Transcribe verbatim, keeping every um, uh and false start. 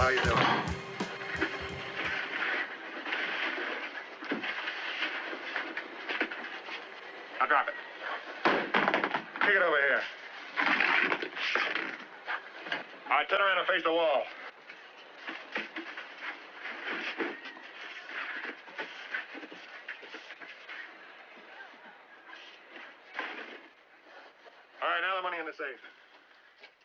how you doing? Now drop it. Kick it over here. All right, turn around and face the wall. All right, now the money in the safe.